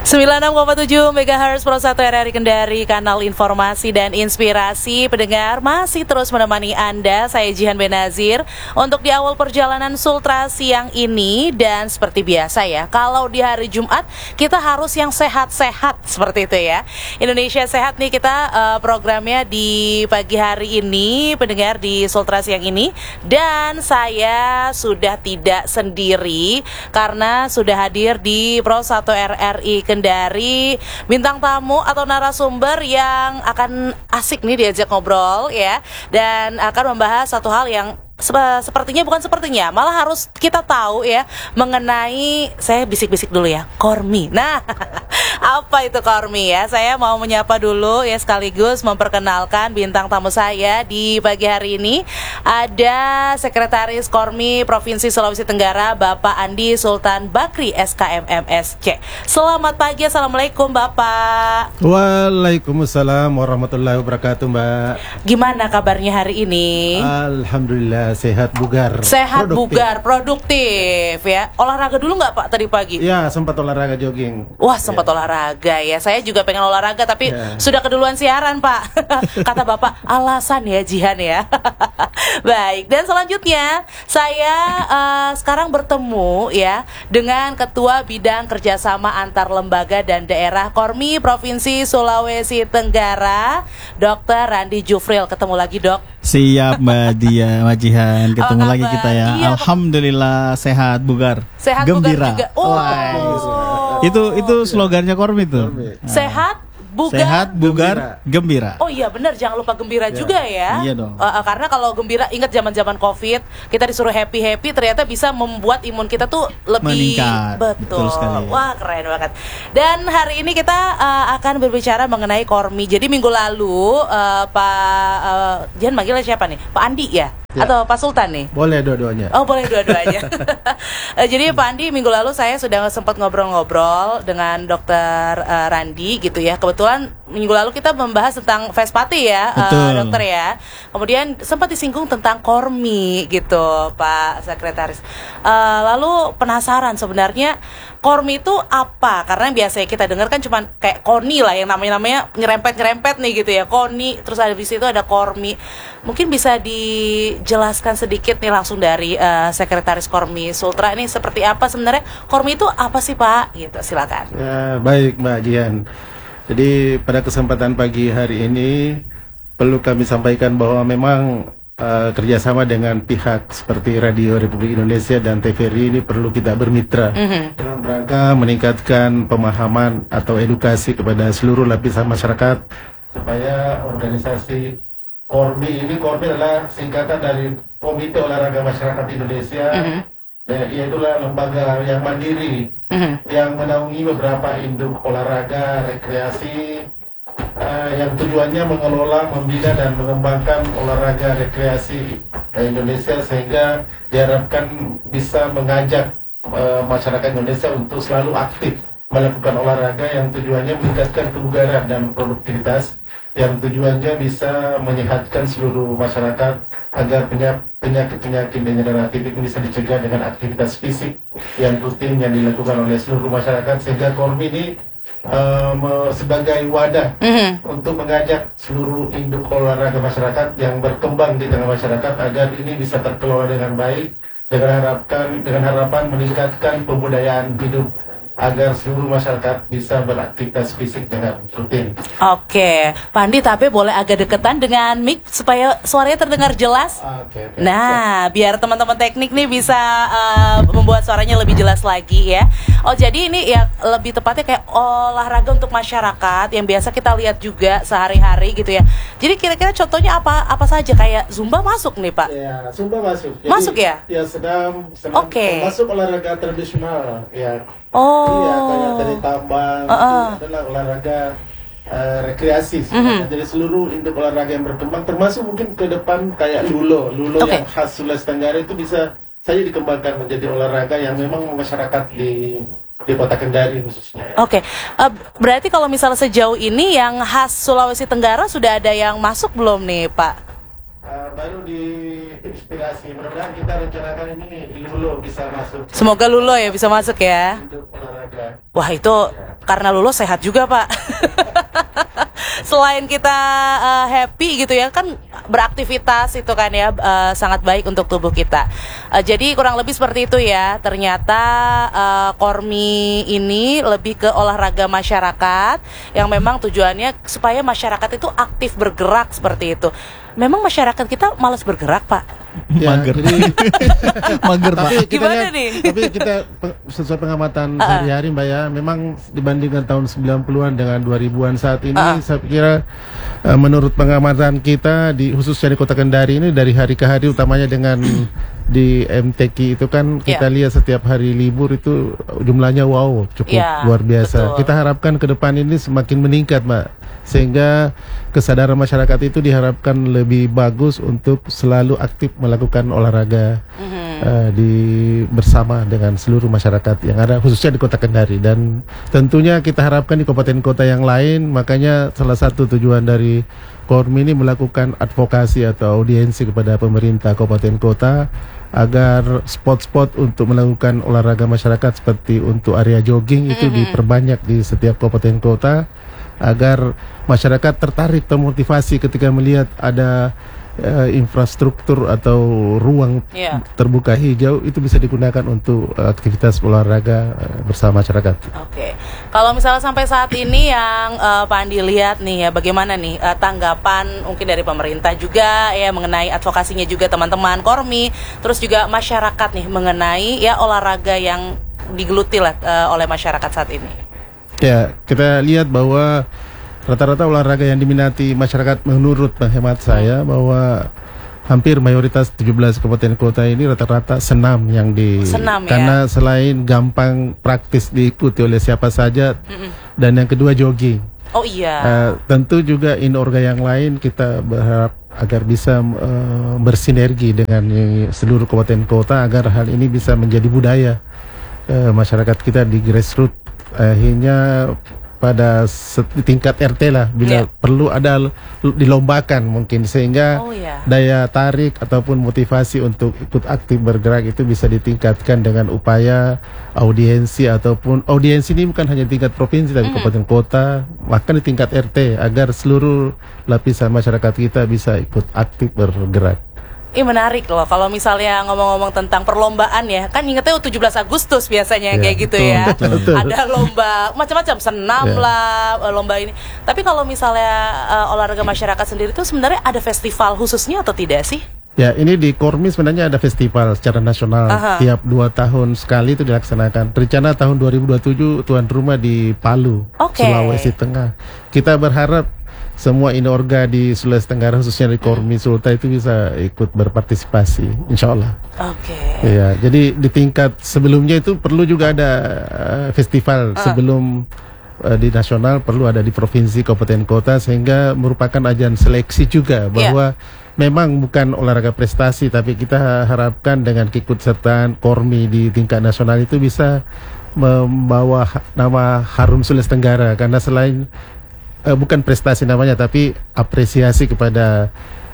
96,7 MHz Pro 1 RRI Kendari, kanal informasi dan inspirasi. Pendengar masih terus menemani Anda, saya Jihan Benazir, untuk di awal perjalanan Sultra siang ini. Dan seperti biasa ya, kalau di hari Jumat kita harus yang sehat-sehat seperti itu ya. Indonesia Sehat nih kita programnya di pagi hari ini, pendengar, di Sultra siang ini. Dan saya sudah tidak sendiri karena sudah hadir di Pro 1 RRI Kendari bintang tamu atau narasumber yang akan asik nih diajak ngobrol ya, dan akan membahas satu hal yang malah harus kita tahu ya, mengenai, saya bisik-bisik dulu ya, Kormi. Nah, apa itu Kormi ya? Saya mau menyapa dulu ya, sekaligus memperkenalkan bintang tamu saya di pagi hari ini. Ada Sekretaris Kormi Provinsi Sulawesi Tenggara, Bapak Andi Sultan Bakri, SKM MSc. Selamat pagi, Assalamualaikum Bapak. Waalaikumsalam warahmatullahi wabarakatuh, Mbak. Gimana kabarnya hari ini? Alhamdulillah sehat bugar. Sehat bugar, produktif ya. Olahraga dulu nggak Pak tadi pagi? Ya, sempat olahraga jogging. Wah, sempat olahraga ya. Saya juga pengen olahraga tapi sudah keduluan siaran Pak. Kata Bapak, alasan ya Jihan ya. Baik, dan selanjutnya saya sekarang bertemu ya dengan Ketua Bidang Kerjasama Antar Lembaga dan Daerah Kormi Provinsi Sulawesi Tenggara, Dr. Randi Jufril. Ketemu lagi, Dok. Siap Mbak Dia, Mbak Jihan, ketemu lagi kita ya. Iya, Alhamdulillah sehat bugar, sehat gembira. Bugar juga. Itu slogannya Kormi tuh. Sehat bugar, sehat, bugar, gembira. Oh iya benar, jangan lupa gembira juga ya. Iya dong. Karena kalau gembira, ingat zaman-zaman COVID, kita disuruh happy-happy, ternyata bisa membuat imun kita tuh lebih meningkat. Betul sekali. Wah, keren banget. Dan hari ini kita akan berbicara mengenai Kormi. Jadi minggu lalu Pak Jihan manggilnya siapa nih? Pak Andi ya? Atau Pak Sultan nih? Boleh dua-duanya. Oh, boleh dua-duanya. Jadi Pak Andi, minggu lalu saya sudah sempat ngobrol-ngobrol dengan Dokter Randi gitu ya. Kebetulan minggu lalu kita membahas tentang Vespati ya, dokter ya. Kemudian sempat disinggung tentang Kormi gitu, Pak Sekretaris. Lalu penasaran sebenarnya Kormi itu apa? Karena biasanya kita dengar kan cuma kayak Koni lah, yang namanya nyerempet-nyerempet nih gitu ya. Koni, terus ada di situ ada Kormi. Mungkin bisa dijelaskan sedikit nih langsung dari Sekretaris Kormi Sultra ini seperti apa sebenarnya Kormi itu apa sih Pak? Gitu, silakan. Ya, baik Mbak Jihan. Jadi pada kesempatan pagi hari ini perlu kami sampaikan bahwa memang kerjasama dengan pihak seperti Radio Republik Indonesia dan TVRI ini perlu kita bermitra dalam rangka meningkatkan pemahaman atau edukasi kepada seluruh lapisan masyarakat supaya organisasi Kormi adalah singkatan dari Komite Olahraga Masyarakat Indonesia. Iaitulah lembaga yang mandiri yang menaungi beberapa induk olahraga rekreasi yang tujuannya mengelola, membina dan mengembangkan olahraga rekreasi Indonesia, sehingga diharapkan bisa mengajak masyarakat Indonesia untuk selalu aktif melakukan olahraga yang tujuannya meningkatkan kebugaran dan produktivitas, yang tujuannya bisa menyehatkan seluruh masyarakat agar penyakit-penyakit degeneratif itu bisa dicegah dengan aktivitas fisik yang rutin yang dilakukan oleh seluruh masyarakat, sehingga Kormi ini sebagai wadah untuk mengajak seluruh induk olahraga masyarakat yang berkembang di tengah masyarakat agar ini bisa terkelola dengan baik, dengan harapan meningkatkan pembudayaan hidup agar seluruh masyarakat bisa beraktivitas fisik dengan rutin. Oke, Pak Andi, tapi boleh agak deketan dengan mic supaya suaranya terdengar jelas. Okay. Nah, biar teman-teman teknik nih bisa membuat suaranya lebih jelas lagi ya. Oh, jadi ini ya lebih tepatnya kayak olahraga untuk masyarakat yang biasa kita lihat juga sehari-hari gitu ya. Jadi kira-kira contohnya apa saja, kayak Zumba masuk nih Pak? Ya, Zumba masuk. Jadi, masuk ya? Ya, sedang masuk olahraga tradisional ya. Oh. Iya, kayak dari tambang, itu adalah olahraga rekreasi. Jadi seluruh induk olahraga yang berkembang, termasuk mungkin ke depan kayak lulo yang khas Sulawesi Tenggara itu bisa saja dikembangkan menjadi olahraga yang memang masyarakat di Kota Kendari khususnya. Oke. Berarti kalau misalnya sejauh ini yang khas Sulawesi Tenggara sudah ada yang masuk belum nih Pak? Baru diinspirasi, mudah-mudahan kita rencanakan ini Lulo bisa masuk. Semoga Lulo ya bisa masuk ya. Untuk olahraga Wah, itu karena lulus sehat juga, Pak. Selain kita happy gitu ya, kan beraktivitas itu kan ya sangat baik untuk tubuh kita. Jadi kurang lebih seperti itu ya. Ternyata Kormi ini lebih ke olahraga masyarakat yang memang tujuannya supaya masyarakat itu aktif bergerak seperti itu. Memang masyarakat kita malas bergerak, Pak. Ya, mager. Mager, Pak. Gimana nih? Tapi kita sesuai pengamatan sehari-hari, Mbak ya, memang dibandingkan tahun 90-an dengan 2000-an saat ini, saya kira menurut pengamatan kita khususnya di Kota Kendari ini dari hari ke hari, utamanya dengan di MTQ itu kan kita lihat setiap hari libur itu jumlahnya cukup luar biasa. Betul. Kita harapkan ke depan ini semakin meningkat, Mbak, sehingga kesadaran masyarakat itu diharapkan lebih bagus untuk selalu aktif melakukan olahraga bersama dengan seluruh masyarakat yang ada khususnya di Kota Kendari, dan tentunya kita harapkan di kabupaten kota yang lain. Makanya salah satu tujuan dari Kormi ini melakukan advokasi atau audiensi kepada pemerintah kabupaten kota agar spot-spot untuk melakukan olahraga masyarakat seperti untuk area jogging itu diperbanyak di setiap kabupaten kota, agar masyarakat tertarik, termotivasi ketika melihat ada infrastruktur atau ruang terbuka hijau itu bisa digunakan untuk aktivitas olahraga bersama masyarakat. Oke. Kalau misalnya sampai saat ini yang Pak Andi lihat nih ya, bagaimana nih tanggapan mungkin dari pemerintah juga ya mengenai advokasinya juga teman-teman Kormi, terus juga masyarakat nih mengenai ya olahraga yang digeluti lah oleh masyarakat saat ini. Ya, kita lihat bahwa rata-rata olahraga yang diminati masyarakat menurut hemat saya bahwa hampir mayoritas 17 kabupaten kota ini rata-rata senam yang karena selain gampang praktis diikuti oleh siapa saja, dan yang kedua jogging. Oh iya. Tentu juga inorga yang lain kita berharap agar bisa bersinergi dengan seluruh kabupaten kota agar hal ini bisa menjadi budaya masyarakat kita di grassroots, akhirnya pada tingkat RT lah, bila perlu ada dilombakan mungkin, sehingga daya tarik ataupun motivasi untuk ikut aktif bergerak itu bisa ditingkatkan dengan upaya audiensi, ataupun audiensi ini bukan hanya tingkat provinsi tapi kabupaten kota, bahkan di tingkat RT, agar seluruh lapisan masyarakat kita bisa ikut aktif bergerak. Menarik loh kalau misalnya ngomong-ngomong tentang perlombaan ya, kan ingetnya 17 Agustus biasanya kayak gitu ya. Betul. Ada lomba macam-macam, senam lah, lomba ini. Tapi kalau misalnya olahraga masyarakat sendiri itu sebenarnya ada festival khususnya atau tidak sih? Ya, ini di Kormi sebenarnya ada festival secara nasional. Tiap 2 tahun sekali itu dilaksanakan. Rencana tahun 2027 tuan rumah di Palu, Sulawesi Tengah. Kita berharap semua inorga di Sulawesi Tenggara khususnya di Kormi Sulta itu bisa ikut berpartisipasi, insya Allah. Ya, jadi di tingkat sebelumnya itu perlu juga ada festival sebelum di nasional, perlu ada di provinsi, kabupaten kota, sehingga merupakan ajang seleksi juga bahwa memang bukan olahraga prestasi, tapi kita harapkan dengan keikutsertaan Kormi di tingkat nasional itu bisa membawa nama harum Sulawesi Tenggara, karena selain bukan prestasi namanya, tapi apresiasi kepada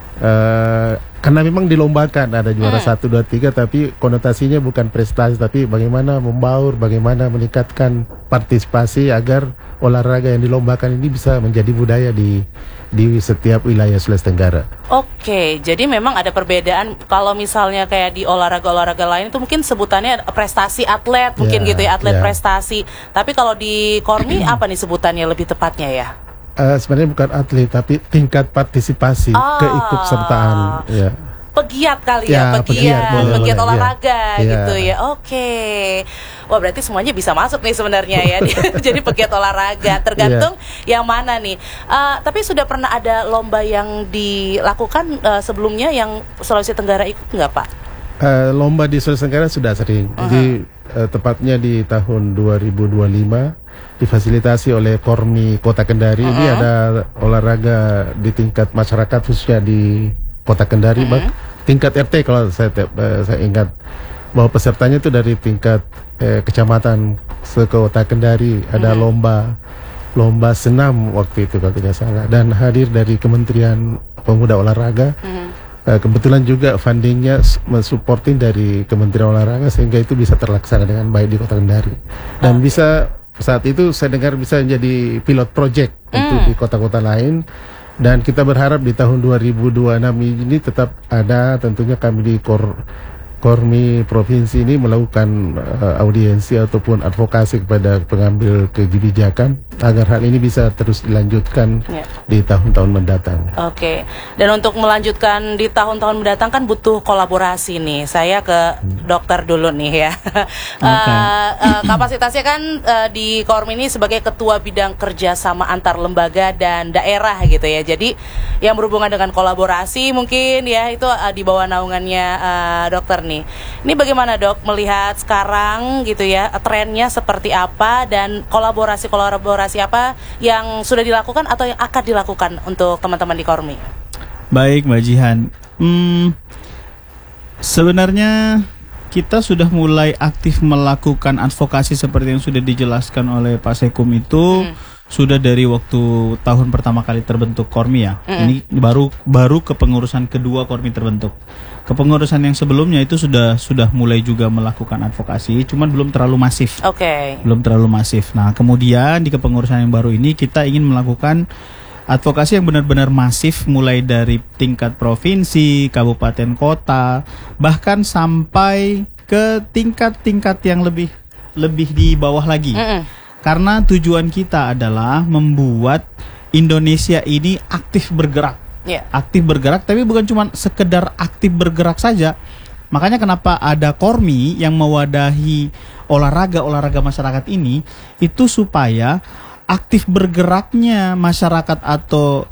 karena memang dilombakan, ada juara 1, 2, 3, tapi konotasinya bukan prestasi, tapi bagaimana membaur, bagaimana meningkatkan partisipasi agar olahraga yang dilombakan ini bisa menjadi budaya di setiap wilayah Sulawesi Tenggara. Oke, jadi memang ada perbedaan. Kalau misalnya kayak di olahraga-olahraga lain itu mungkin sebutannya prestasi atlet, mungkin gitu ya, atlet prestasi. Tapi kalau di Kormi apa nih sebutannya lebih tepatnya ya? Sebenarnya bukan atlet, tapi tingkat partisipasi, keikutsertaan. Ya. Pegiat kali ya, pegiat olahraga gitu ya. Oke. Wah, berarti semuanya bisa masuk nih sebenarnya ya. Jadi pegiat olahraga, tergantung yang mana nih. Tapi sudah pernah ada lomba yang dilakukan sebelumnya yang Sulawesi Tenggara ikut nggak, Pak? Lomba di Sulawesi Tenggara sudah sering. Jadi tepatnya di tahun 2025 difasilitasi oleh Kormi Kota Kendari. Ini ada olahraga di tingkat masyarakat khususnya di Kota Kendari, tingkat RT kalau saya ingat, bahwa pesertanya itu dari tingkat kecamatan se-Kota Kendari. Ada lomba senam waktu itu kalau tidak salah, dan hadir dari Kementerian Pemuda Olahraga, kebetulan juga fundingnya mensupporting dari Kementerian Olahraga sehingga itu bisa terlaksana dengan baik di Kota Kendari dan bisa saat itu saya dengar bisa menjadi pilot project untuk di kota-kota lain dan kita berharap di tahun 2026 ini tetap ada tentunya kami di Kormi Provinsi ini melakukan audiensi ataupun advokasi kepada pengambil kebijakan agar hal ini bisa terus dilanjutkan di tahun-tahun mendatang. Oke, dan untuk melanjutkan di tahun-tahun mendatang kan butuh kolaborasi nih. Saya ke dokter dulu nih ya. Kapasitasnya kan di Kormi ini sebagai ketua bidang kerjasama antar lembaga dan daerah gitu ya. Jadi yang berhubungan dengan kolaborasi mungkin ya itu di bawah naungannya dokter nih. Ini bagaimana dok melihat sekarang gitu ya trennya seperti apa dan kolaborasi apa yang sudah dilakukan atau yang akan dilakukan untuk teman-teman di Kormi? Baik Mbak Jihan, sebenarnya kita sudah mulai aktif melakukan advokasi seperti yang sudah dijelaskan oleh Pak Sekum itu sudah dari waktu tahun pertama kali terbentuk Kormi ya. Ini baru kepengurusan kedua Kormi terbentuk. Kepengurusan yang sebelumnya itu sudah mulai juga melakukan advokasi, cuman belum terlalu masif. Belum terlalu masif. Nah, kemudian di kepengurusan yang baru ini kita ingin melakukan advokasi yang benar-benar masif mulai dari tingkat provinsi, kabupaten, kota, bahkan sampai ke tingkat-tingkat yang lebih di bawah lagi. Karena tujuan kita adalah membuat Indonesia ini aktif bergerak. Aktif bergerak, tapi bukan cuma sekedar aktif bergerak saja. Makanya kenapa ada Kormi yang mewadahi olahraga masyarakat ini, itu supaya aktif bergeraknya masyarakat atau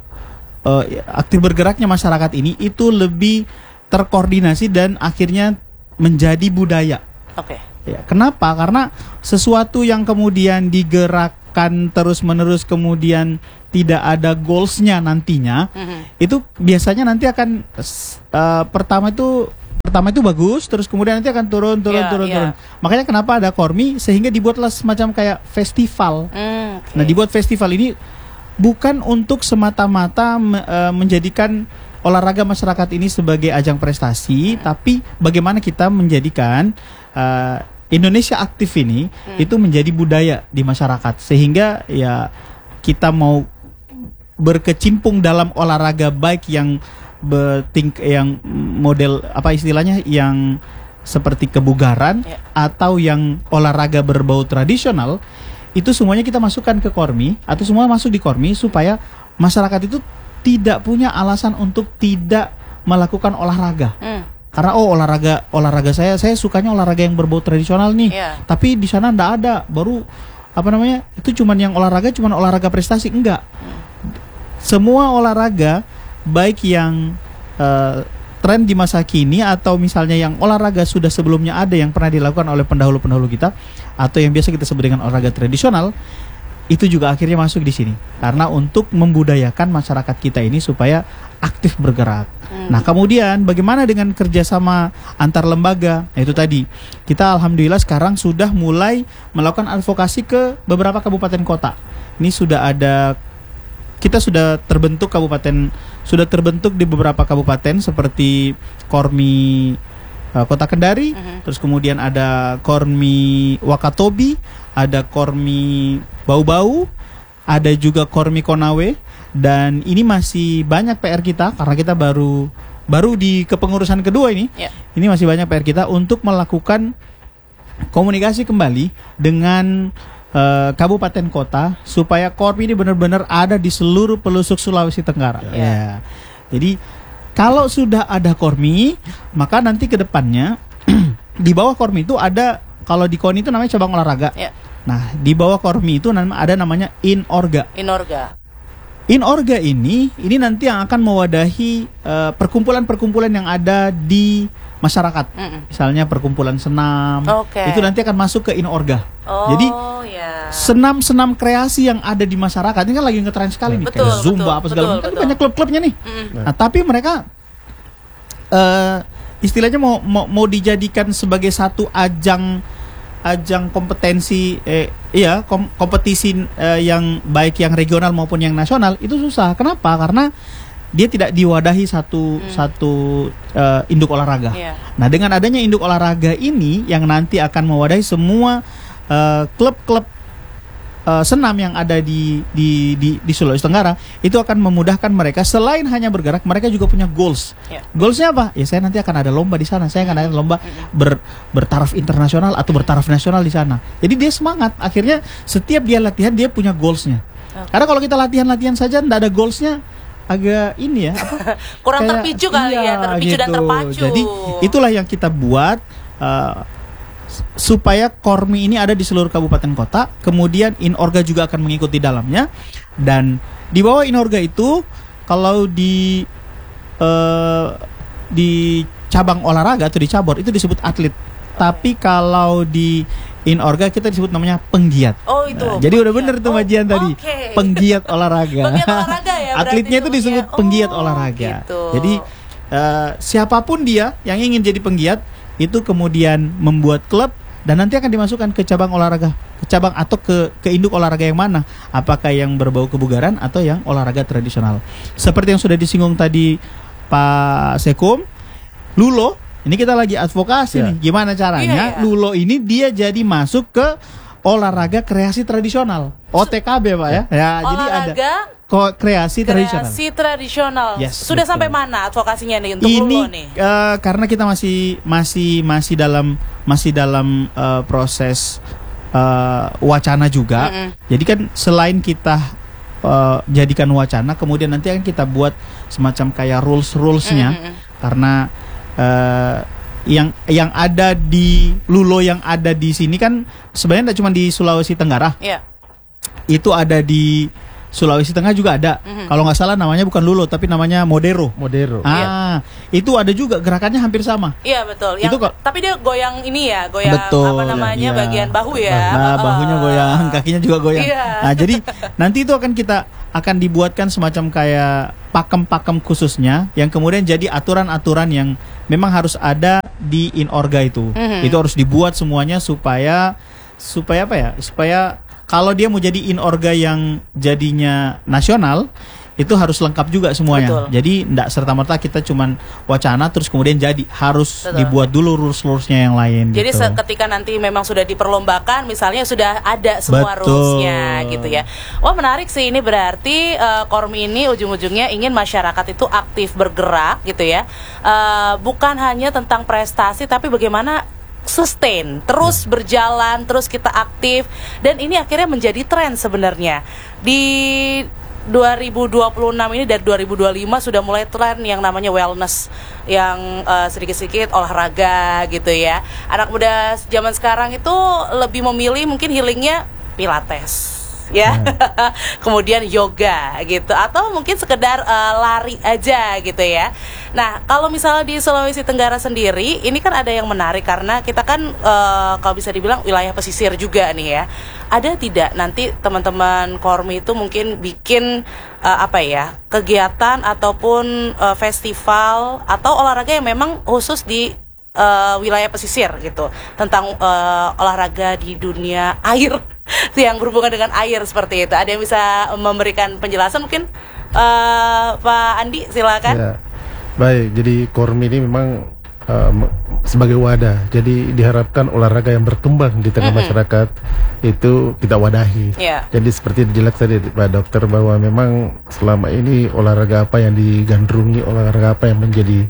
ini itu lebih terkoordinasi dan akhirnya menjadi budaya. Ya, kenapa? Karena sesuatu yang kemudian digerakkan terus-menerus kemudian tidak ada goalsnya nantinya, itu biasanya nanti akan pertama itu bagus, terus kemudian nanti akan turun. Makanya kenapa ada Kormi sehingga dibuatlah semacam kayak festival. Nah, dibuat festival ini bukan untuk semata-mata menjadikan olahraga masyarakat ini sebagai ajang prestasi, tapi bagaimana kita menjadikan Indonesia aktif ini itu menjadi budaya di masyarakat sehingga ya kita mau berkecimpung dalam olahraga baik yang model apa istilahnya yang seperti kebugaran atau yang olahraga berbau tradisional, itu semuanya kita masukkan ke Kormi atau semua masuk di Kormi supaya masyarakat itu tidak punya alasan untuk tidak melakukan olahraga. Karena olahraga saya sukanya olahraga yang berbau tradisional nih. Tapi di sana enggak ada. Baru itu cuman olahraga prestasi, enggak. Semua olahraga baik yang tren di masa kini atau misalnya yang olahraga sudah sebelumnya ada yang pernah dilakukan oleh pendahulu-pendahulu kita atau yang biasa kita sebut dengan olahraga tradisional, itu juga akhirnya masuk di sini karena untuk membudayakan masyarakat kita ini supaya aktif bergerak. Nah, kemudian bagaimana dengan kerjasama antar lembaga? Nah, itu tadi kita alhamdulillah sekarang sudah mulai melakukan advokasi ke beberapa kabupaten kota. Ini kita sudah terbentuk di beberapa kabupaten seperti Kormi Kota Kendari, terus kemudian ada Kormi Wakatobi, ada Kormi Bau-Bau, ada juga Kormi Konawe, dan ini masih banyak PR kita karena kita baru di kepengurusan kedua ini. Ini masih banyak PR kita untuk melakukan komunikasi kembali dengan kabupaten kota supaya Kormi ini benar-benar ada di seluruh pelosok Sulawesi Tenggara. Jadi kalau sudah ada Kormi, maka nanti ke depannya di bawah Kormi itu ada, kalau di KONI itu namanya cabang olahraga. Nah, di bawah Kormi itu ada namanya Inorga. Inorga ini nanti yang akan mewadahi perkumpulan-perkumpulan yang ada di masyarakat. Misalnya perkumpulan senam. Itu nanti akan masuk ke Inorga. Jadi senam-senam kreasi yang ada di masyarakat ini kan lagi ngetren sekali nih, kayak Zumba apa segala macam. Kan banyak klub-klubnya nih. Nah, tapi mereka istilahnya mau dijadikan sebagai satu ajang kompetensi kompetisi yang baik yang regional maupun yang nasional itu susah. Kenapa? Karena dia tidak diwadahi satu induk olahraga. Nah, dengan adanya induk olahraga ini yang nanti akan mewadahi semua klub-klub senam yang ada di Sulawesi Tenggara, itu akan memudahkan mereka. Selain hanya bergerak, mereka juga punya goals. Goalsnya apa? Ya, saya nanti akan ada lomba di sana. Saya akan ada lomba bertaraf internasional atau bertaraf nasional di sana. Jadi dia semangat. Akhirnya setiap dia latihan, dia punya goalsnya. Karena kalau kita latihan saja tidak ada goalsnya, agak ini ya apa? Kurang terpicu kali ya, terpicu dan terpacu. Jadi itulah yang kita buat supaya Kormi ini ada di seluruh kabupaten kota. Kemudian Inorga juga akan mengikuti dalamnya. Dan di bawah Inorga itu, kalau di cabang olahraga atau di cabur itu disebut atlet. Tapi kalau di Inorga kita disebut namanya penggiat. Oh itu. Nah, jadi udah bener tuh Majian tadi. Penggiat olahraga. Penggiat olahraga ya. Atletnya itu disebut penggiat olahraga. Gitu. Jadi siapapun dia yang ingin jadi penggiat itu kemudian membuat klub dan nanti akan dimasukkan ke cabang olahraga, ke cabang atau ke induk olahraga yang mana? Apakah yang berbau kebugaran atau yang olahraga tradisional? Seperti yang sudah disinggung tadi Pak Sekum, Lulo, ini kita lagi advokasi nih. Gimana caranya Lulo ini dia jadi masuk ke olahraga kreasi tradisional, OTKB Pak ya. Ya, jadi ada kreasi tradisional. Yes, sudah betul. Sampai mana advokasinya nih untuk ini, Lulo nih? Karena kita masih dalam proses wacana juga. Jadi kan selain kita jadikan wacana, kemudian nanti akan kita buat semacam kayak rulesnya. Karena yang ada di Lulo yang ada di sini kan sebenarnya tidak cuma di Sulawesi Tenggara. Itu ada di Sulawesi Tengah juga ada. Kalau nggak salah namanya bukan Lulo tapi namanya Modero. Itu ada juga gerakannya hampir sama. Iya betul. Tapi dia goyang ini ya, goyang apa namanya bagian bahu ya. Nah, bahunya goyang, kakinya juga goyang. Nah, jadi nanti itu akan dibuatkan semacam kayak pakem-pakem khususnya yang kemudian jadi aturan-aturan yang memang harus ada di Inorga itu. Itu harus dibuat semuanya supaya apa ya? Supaya kalau dia mau jadi Inorga yang jadinya nasional, itu harus lengkap juga semuanya. Betul. Jadi tidak serta-merta kita cuman wacana terus kemudian jadi. Harus dibuat dulu rules-rulesnya yang lain. Jadi ketika nanti memang sudah diperlombakan, misalnya sudah ada semua rulesnya gitu ya. Wah menarik sih, ini berarti Kormi ini ujung-ujungnya ingin masyarakat itu aktif bergerak gitu ya. Bukan hanya tentang prestasi, tapi bagaimana sustain, terus berjalan, terus kita aktif, dan ini akhirnya menjadi tren sebenarnya di 2026 ini. Dari 2025 sudah mulai tren yang namanya wellness, yang sedikit-sedikit olahraga gitu ya. Anak muda zaman sekarang itu lebih memilih mungkin healingnya pilates ya, kemudian yoga gitu, atau mungkin sekedar lari aja gitu ya. Nah, kalau misalnya di Sulawesi Tenggara sendiri, ini kan ada yang menarik karena kita kan kalau bisa dibilang wilayah pesisir juga nih ya. Ada tidak nanti teman-teman Kormi itu mungkin bikin kegiatan ataupun festival atau olahraga yang memang khusus di wilayah pesisir gitu, tentang olahraga di dunia air yang berhubungan dengan air seperti itu. Ada yang bisa memberikan penjelasan mungkin? Pak Andi silakan. Ya. Baik, jadi Kormi ini memang sebagai wadah, jadi diharapkan olahraga yang berkembang di tengah masyarakat itu kita wadahi. Jadi seperti dijelaskan tadi Pak Dokter bahwa memang selama ini olahraga apa yang digandrungi, olahraga apa yang menjadi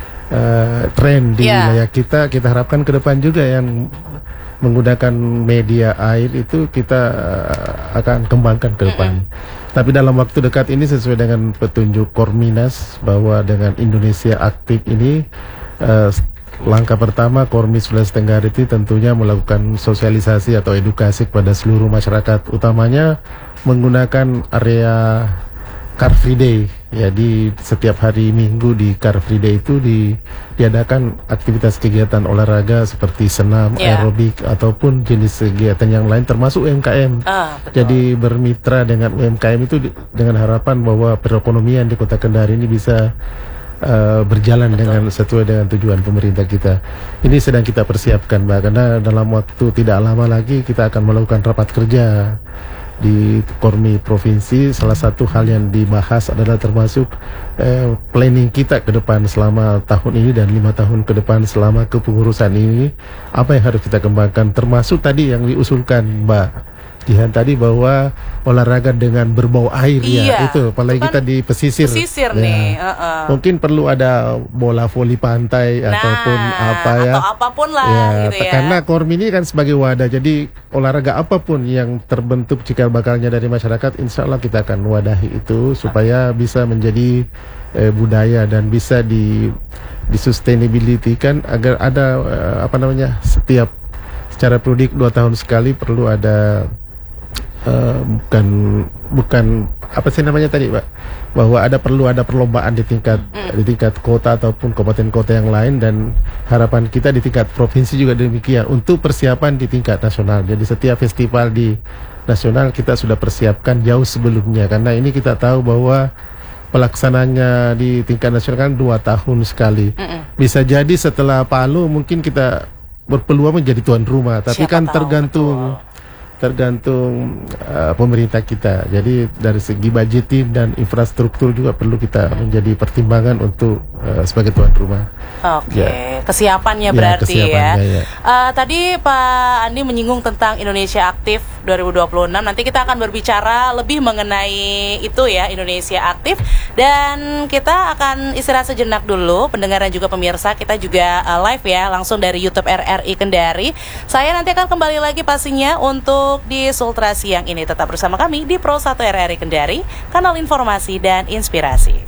tren di wilayah kita harapkan ke depan juga yang menggunakan media air itu kita akan kembangkan ke depan. Tapi dalam waktu dekat ini sesuai dengan petunjuk Korminas bahwa dengan Indonesia aktif ini, langkah pertama Kormi Sulawesi Tenggara itu tentunya melakukan sosialisasi atau edukasi kepada seluruh masyarakat, utamanya menggunakan area Car Free Day. Ya, di setiap hari Minggu di Car Free Day itu diadakan aktivitas kegiatan olahraga seperti senam, aerobik ataupun jenis kegiatan yang lain termasuk UMKM. Jadi bermitra dengan UMKM itu dengan harapan bahwa perekonomian di Kota Kendari ini bisa berjalan dengan sesuai dengan tujuan pemerintah kita. Ini sedang kita persiapkan, Mbak, karena dalam waktu tidak lama lagi kita akan melakukan rapat kerja di Kormi Provinsi, salah satu hal yang dibahas adalah termasuk planning kita ke depan selama tahun ini dan 5 tahun ke depan selama kepengurusan ini, apa yang harus kita kembangkan, termasuk tadi yang diusulkan Mbak Jihan tadi bahwa olahraga dengan berbau air. Ya itu apalagi kita di pesisir nih. Mungkin perlu ada bola voli pantai ataupun apa ya, atau apapun lah gitu ya. Karena Kormi ini kan sebagai wadah, jadi olahraga apapun yang terbentuk cikal bakalnya dari masyarakat, insya Allah kita akan wadahi itu supaya bisa menjadi budaya dan bisa di kan, agar ada setiap secara periodik 2 tahun sekali perlu ada bukan apa sih namanya tadi Pak, bahwa perlu ada perlombaan di tingkat kota ataupun kabupaten kota yang lain, dan harapan kita di tingkat provinsi juga demikian untuk persiapan di tingkat nasional. Jadi setiap festival di nasional kita sudah persiapkan jauh sebelumnya, karena ini kita tahu bahwa pelaksananya di tingkat nasional kan 2 tahun sekali. Bisa jadi setelah Palu mungkin kita berpeluang menjadi tuan rumah, tapi kan tergantung pemerintah kita. Jadi dari segi budgeting dan infrastruktur juga perlu kita menjadi pertimbangan untuk sebagai tuan rumah. Kesiapannya berarti ya. Tadi Pak Andi menyinggung tentang Indonesia Aktif 2026. Nanti kita akan berbicara lebih mengenai itu ya, Indonesia Aktif, dan kita akan istirahat sejenak dulu, pendengar dan juga pemirsa. Kita juga live ya, langsung dari YouTube RRI Kendari. Saya nanti akan kembali lagi pastinya untuk di Sultra Siang ini. Tetap bersama kami di Pro 1 RRI Kendari, kanal informasi dan inspirasi.